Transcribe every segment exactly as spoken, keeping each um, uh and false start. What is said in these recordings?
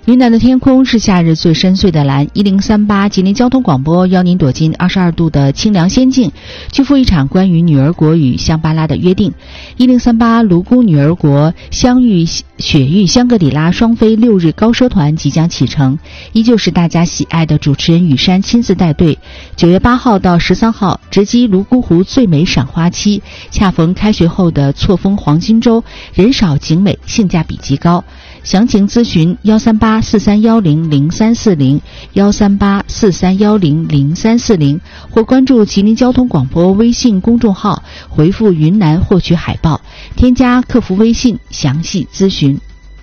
云南的天空是夏日最深邃的蓝。一零三八吉林交通广播邀您躲进二十二度的清凉仙境，去赴一场关于女儿国与香巴拉的约定。一零三八泸沽女儿国相遇雪域香格里拉双飞六日高奢团即将启程，依旧是大家喜爱的主持人雨山亲自带队。九月八号到十三号，直击泸沽湖最美赏花期，恰逢开学后的错峰黄金周，人少景美，性价比极高。详情咨询幺三八四三幺零零三四零幺三八四三幺零零三四零，或关注吉林交通广播微信公众号，回复云南获取海报，添加客服微信详细咨询。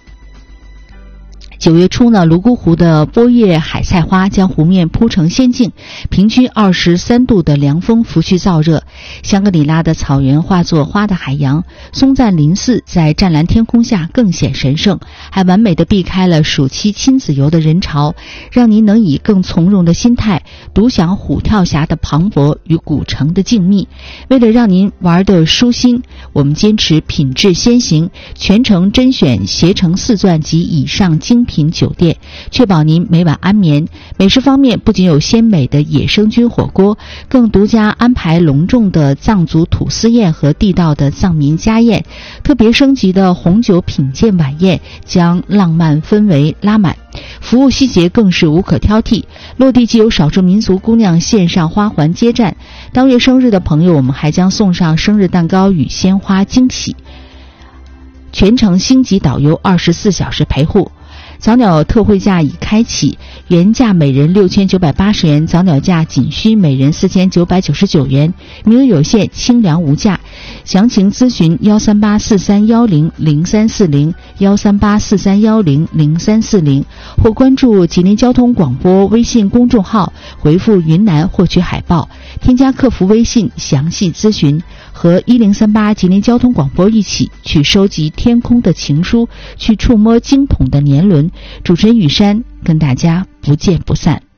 九月初呢，泸沽湖的波叶海菜花将湖面铺成仙境，平均二十三度的凉风拂去燥热，香格里拉的草原化作花的海洋，松赞林寺在湛蓝天空下更显神圣，还完美地避开了暑期亲子游的人潮，让您能以更从容的心态独享虎跳峡的磅礴与古城的静谧。为了让您玩得舒心，我们坚持品质先行，全程甄选携程四钻及以上精品酒店，确保您每晚安眠。美食方面不仅有鲜美的野生菌火锅，更独家安排隆重的藏族土司宴和地道的藏民家宴，特别升级的红酒品鉴晚宴将浪漫氛围拉满，服务细节更是无可挑剔。落地既有少数民族姑娘线上花环接站，当月生日的朋友我们还将送上生日蛋糕与鲜花惊喜。全程星级导游二十四小时陪护。早鸟特惠价已开启，原价每人六千九百八十元，早鸟价仅需每人四千九百九十九元，名额有限，清凉无价。详情咨询幺三八四三幺零零三四零幺三八四三幺零零三四零，或关注吉林交通广播微信公众号，回复云南获取海报，添加客服微信详细咨询。和一零三八吉林交通广播一起去收集天空的情书，去触摸惊捧的年轮。主持人雨山跟大家不见不散。